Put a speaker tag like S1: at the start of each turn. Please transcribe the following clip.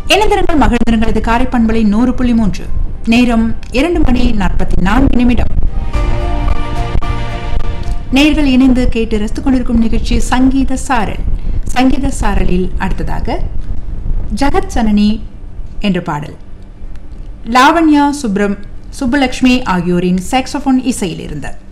S1: இணைந்திருங்கள் மகிழ்ந்திருங்கள். இது காரைப்பண்பலை 100.3. நேரம் 2:44. நேர்கள் இணைந்து கேட்டு ரசித்துக் கொண்டிருக்கும் நிகழ்ச்சி சங்கீத சாரல். சங்கீத சாரலில் அடுத்ததாக ஜகத் சனனி என்ற பாடல் லாவண்யா சுப்புலட்சுமி ஆகியோரின் சாக்ஸோபோன் இசையில் இருந்த